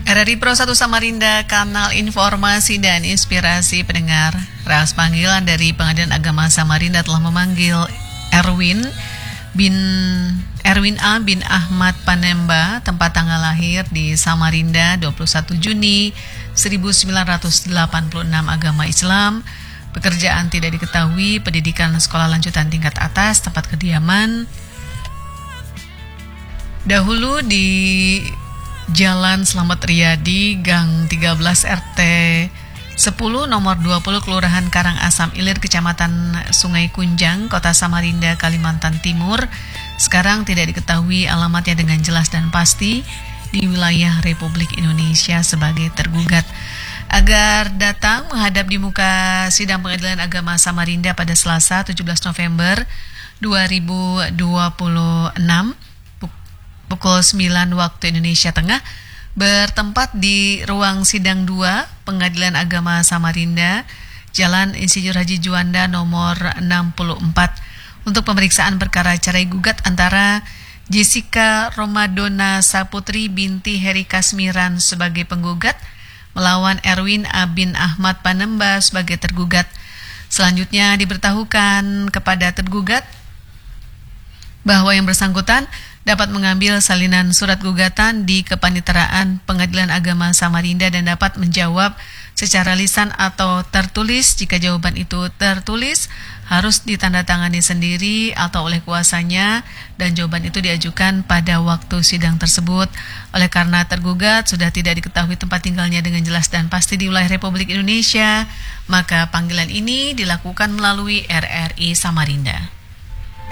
RRI Pro 1 Samarinda, kanal informasi dan inspirasi pendengar. Ras panggilan dari Pengadilan Agama Samarinda telah memanggil Erwin A. bin Ahmad Panemba, tempat tanggal lahir di Samarinda 21 Juni 1986, agama Islam, pekerjaan tidak diketahui, pendidikan sekolah lanjutan tingkat atas, tempat kediaman dahulu di Jalan Slamet Riyadi, Gang 13 RT 10 nomor 20 Kelurahan Karangasem Ilir, Kecamatan Sungai Kunjang, Kota Samarinda, Kalimantan Timur. Sekarang tidak diketahui alamatnya dengan jelas dan pasti di wilayah Republik Indonesia sebagai tergugat. Agar datang menghadap di muka sidang Pengadilan Agama Samarinda pada Selasa 17 November 2026 pukul 9 waktu Indonesia Tengah, bertempat di ruang sidang 2 Pengadilan Agama Samarinda, Jalan Insinyur Haji Juanda nomor 64, untuk pemeriksaan perkara cerai gugat antara Jessica Romadona Saputri binti Heri Kasmiran sebagai penggugat melawan Erwin A. bin Ahmad Panemba sebagai tergugat. Selanjutnya diberitahukan kepada tergugat bahwa yang bersangkutan dapat mengambil salinan surat gugatan di Kepaniteraan Pengadilan Agama Samarinda dan dapat menjawab secara lisan atau tertulis. Jika jawaban itu tertulis, harus ditandatangani sendiri atau oleh kuasanya, dan jawaban itu diajukan pada waktu sidang tersebut. Oleh karena tergugat sudah tidak diketahui tempat tinggalnya dengan jelas dan pasti di wilayah Republik Indonesia, maka panggilan ini dilakukan melalui RRI Samarinda.